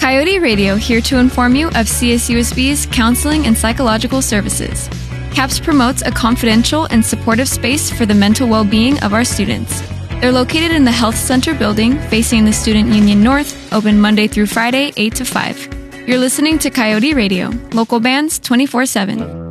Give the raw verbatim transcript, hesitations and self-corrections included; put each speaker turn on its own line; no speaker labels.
Coyote Radio, here to inform you of C S U S B's counseling and psychological services. CAPS promotes a confidential and supportive space for the mental well-being of our students. They're located in the Health Center building facing the Student Union North, open Monday through Friday, eight to five. You're listening to Coyote Radio, local bands twenty-four seven.